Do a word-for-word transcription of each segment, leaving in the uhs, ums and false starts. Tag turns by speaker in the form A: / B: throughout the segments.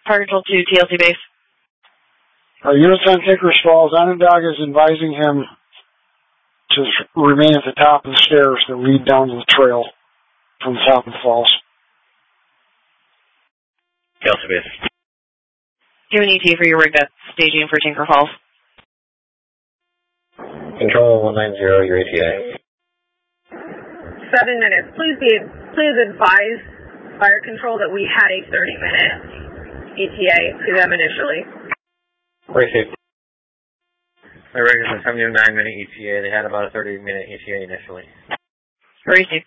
A: Fire Control to T L C base.
B: Uh, units on Tinker's Falls, Onondaga is advising him to remain at the top of the stairs that lead down to the trail from the top of the falls.
C: T L C base.
A: Do an E T for your rig that's staging for Tinker Falls.
C: Control one nine zero, your E T A.
D: Seven minutes. Please be, please advise Fire Control that we had a thirty minute E T A to them initially.
C: Received. My rig is a seventy-nine minute E T A. They had about a thirty minute E T A initially.
A: Received.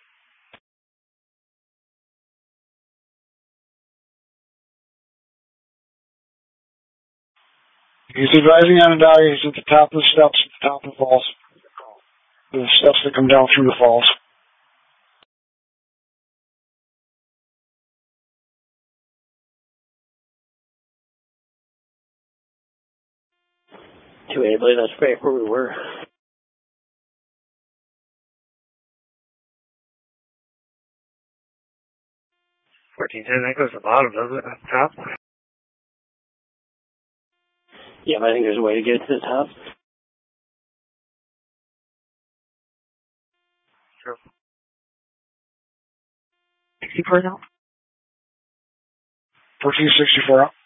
B: He's advising Onondaga he's at the top of the steps at the top of the falls. The steps that come down through the falls.
C: two eight, I believe that's right where we were. fourteen ten, that goes to the bottom, doesn't it? At the top? Yeah, but I think there's a way to get to the top. Sure.
A: sixty-four out.
B: fourteen sixty-four out.